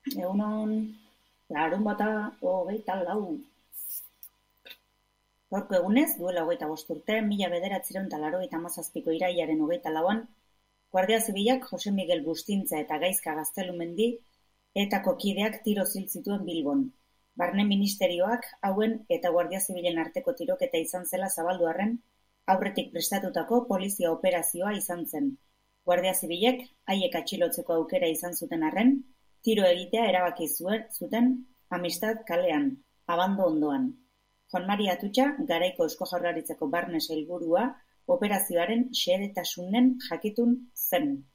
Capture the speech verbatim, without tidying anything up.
Egunon, larunbata hogeita lau. Gaurko egunez, duela hogeita bost urte, mila bederatziehun eta laurogeita hamazazpiko irailaren hogeita lauan, Guardia Zibilak Jose Miguel Bustintza eta Gaizka Gaztelumendi etako kideak tiro hil zituen Bilbon. Barne ministerioak hauen eta Guardia Zibilen arteko tiroketa izan zela zabaldu arren, aurretik prestatutako polizia operazioa izan zen. Guardia Zibilek haiek atxilotzeko aukera izan zuten arren, tiro egitea erabaki zuen zuten Amistad kalean, Abando ondoan. Juan Mari Atutxa, garaiko Eusko Jaurlaritzako barne sailburua, operazioaren xehetasunen jakitun zen.